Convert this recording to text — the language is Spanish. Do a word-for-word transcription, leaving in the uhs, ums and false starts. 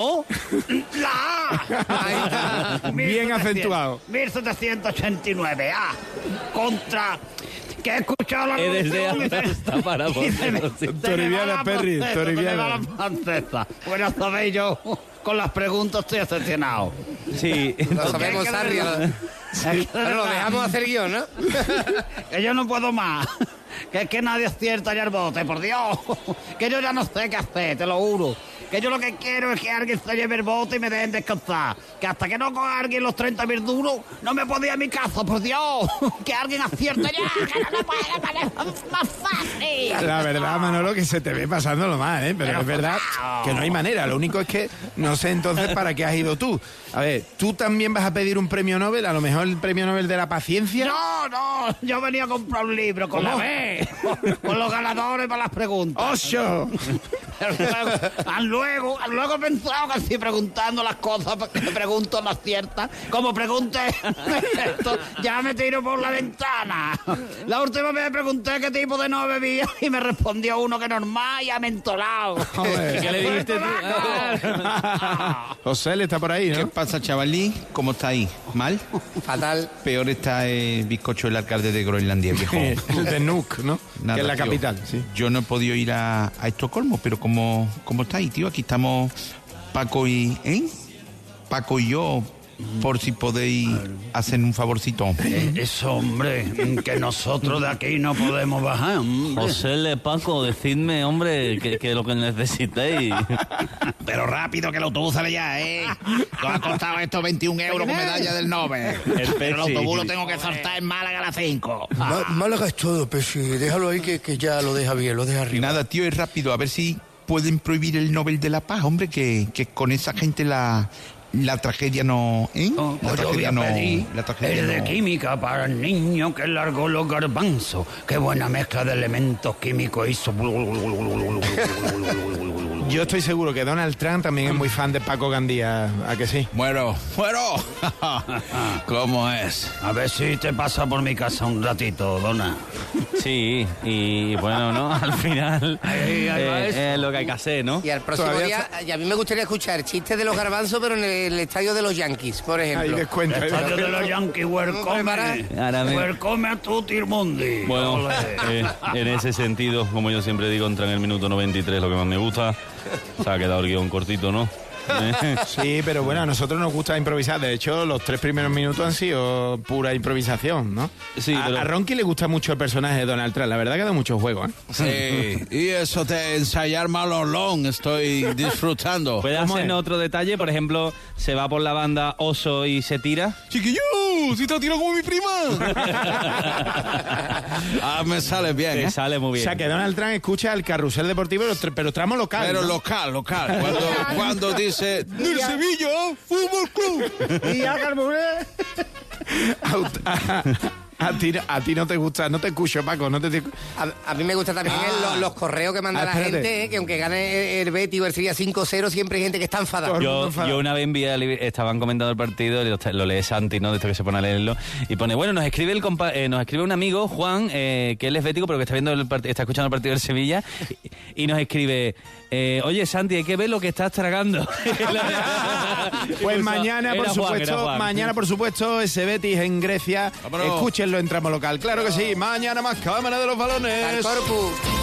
La A. Bien acentuado. mil setecientos ochenta y nueve. A. Contra... Que he escuchado la He desde revolución y hasta para y se me- vosotros, sí. se me Toribiana, va la Perry, francesa, se me Toribiana. va la francesa. Bueno, sabéis, yo con las preguntas estoy excepcionado. Sí. Lo sabemos, Es que- Sarri. Lo, Es que de Bueno, lo verdad, dejamos hacer guión, ¿no? que yo no puedo más. Que es que nadie acierta ya el bote, por Dios. Que yo ya no sé qué hacer, te lo juro. Que yo lo que quiero es que alguien se lleve el bote y me dejen descansar. Que hasta que no coja alguien los treinta mil duros, no me puedo ir a mi casa, por Dios. Que alguien acierte ya, que no me puede parecer más fácil. La verdad, Manolo, que se te ve pasándolo mal, ¿eh? Pero, Pero es verdad claro. que no hay manera. Lo único es que no sé entonces para qué has ido tú. A ver, ¿tú también vas a pedir un premio Nobel? A lo mejor el premio Nobel de la paciencia. No, no, yo venía a comprar un libro con la B, con los ganadores para las preguntas. ¡Ocho! Pero luego, ah, luego, ah, luego he pensado que si preguntando las cosas que me pregunto las ciertas, como pregunte esto, ya me tiro por la ventana. La última vez pregunté qué tipo de no bebía y me respondió uno que normal y amentolado. Joder. ¿Qué le dijiste tú? Ah. José, le está por ahí, ¿Qué ¿no? pasa, chavalí? ¿Cómo estáis? ¿Mal? Fatal. Peor está el bizcocho del alcalde de Groenlandia, viejo. El de Nuuk, ¿no? Nada, que es la tío. capital, sí. Yo no he podido ir a, a Estocolmo, pero ¿cómo, ¿cómo estáis, tío? Aquí estamos Paco y... ¿Eh? Paco y yo, por si podéis hacer un favorcito. Eh, Eso, hombre, que nosotros de aquí no podemos bajar, hombre. José Le Paco, decidme, hombre, que, que lo que necesitéis. Pero rápido, que el autobús sale ya, ¿eh? Nos ha costado estos veintiún euros con medalla del Nobel. El Pero el Pepsi. autobús lo tengo que saltar en Málaga a las cinco. Ma- Málaga es todo, Pepsi. Déjalo ahí que, que ya lo deja bien, lo deja Y arriba. nada, tío, es rápido, a ver si pueden prohibir el Nobel de la Paz, hombre, que, que con esa gente la, la tragedia no... ¿eh? Oh, La pues yo voy tragedia a no... pedir La tragedia el de no... química para el niño que largó los garbanzos. Qué buena mezcla de elementos químicos hizo. Yo estoy seguro que Donald Trump también es muy fan de Paco Gandía, ¿a que sí? Bueno, bueno. ¿Cómo es? A ver si te pasa por mi casa un ratito, Dona. Sí, y bueno, ¿no? Al final Ahí, ahí va eh, eso. es lo que hay que hacer, ¿no? Y al próximo Todavía día, y a mí me gustaría escuchar chistes de los garbanzos, pero en el, estadio de los Yankees, por Ahí ejemplo. descuento. ahí Estadio de descuento. los Yankees, welcome. Ahora me- Welcome a tutti il mundi. Bueno, Ole. eh, en ese sentido, como yo siempre digo, entra en el minuto noventa y tres lo que más me gusta. Se ha quedado el guión cortito, ¿no? Eh, Sí, pero bueno, a nosotros nos gusta improvisar. De hecho, los tres primeros minutos han sido pura improvisación, ¿no? Sí, a, pero- a Ronky le gusta mucho el personaje de Donald Trump. La verdad que da mucho juego, ¿eh? Sí, y eso de ensayar malolón, estoy disfrutando. ¿Puede ¿Cómo hacernos es? otro detalle? Por ejemplo, se va por la banda Oso y se tira. ¡Chiquillo! ¡Si te tiro como mi prima! Ah, me sale bien, Que ¿eh? sale muy O bien. sea, que Donald Trump escucha el carrusel deportivo, pero, tr- pero tramo local. Pero ¿no? local, local. Cuando, cuando dice del Sevilla Fútbol Club. Y ya, Carmuré. a, a, ti, a ti no te gusta, no te escucho, Paco, no te... te- A, a mí me gusta también Ah. los, los correos que manda Ah, la espérate. gente, eh, que aunque gane el, el Betis o el Sevilla cinco cero, siempre hay gente que está enfadada. Por- Yo, enfadado. yo una vez envié, al- estaban comentando el partido, lo, lo lee Santi, ¿no? De esto que se pone a leerlo, y pone, bueno, nos escribe el compa- eh, nos escribe un amigo, Juan, eh, que él es bético, pero que está viendo el part- está escuchando el partido del Sevilla, y, y nos escribe, eh, oye Santi, hay que ver lo que estás tragando. Pues mañana, por Era Juan, supuesto, era Juan. mañana, por supuesto, ese Betis en Grecia. Vámonos. Escúchenlo en tramo local. Claro que sí, mañana más cámara de los balones. Al corpus.